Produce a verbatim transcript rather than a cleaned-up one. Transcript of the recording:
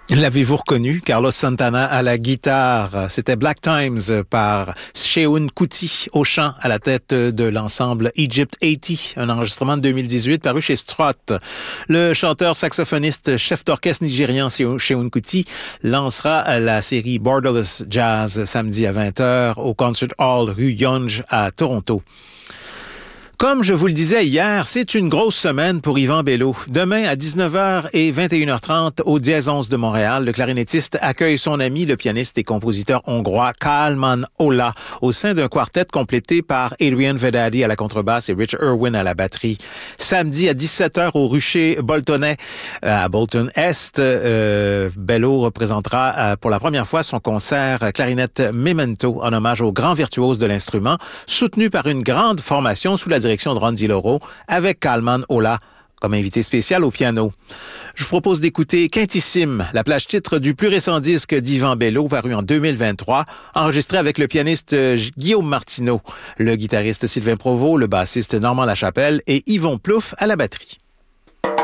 L'avez-vous reconnu? Carlos Santana à la guitare. C'était Black Times par Seun Kuti au chant à la tête de l'ensemble Egypt quatre-vingts, un enregistrement de deux mille dix-huit paru chez Strut. Le chanteur saxophoniste chef d'orchestre nigérian Seun Kuti lancera la série Borderless Jazz samedi à vingt heures au Concert Hall rue Yonge à Toronto. Comme je vous le disais hier, c'est une grosse semaine pour Yvan Bello. Demain, à dix-neuf heures et vingt et une heures trente, au Dièse onze de Montréal, le clarinettiste accueille son ami, le pianiste et compositeur hongrois Kálmán Olah, au sein d'un quartet complété par Adrian Vedadi à la contrebasse et Rich Irwin à la batterie. Samedi, à dix-sept heures, au Rucher Boltonais, à Bolton-Est, euh, Bello représentera euh, pour la première fois son concert clarinette Memento en hommage au grand virtuose de l'instrument, soutenu par une grande formation sous la direction de Ron DiLauro, avec Kálmán Olah comme invité spécial au piano. Je vous propose d'écouter Quintissime, la plage titre du plus récent disque d'Yvan Bello, paru en deux mille vingt-trois, enregistré avec le pianiste Guillaume Martineau, le guitariste Sylvain Provost, le bassiste Normand Lachapelle et Yvon Plouffe à la batterie.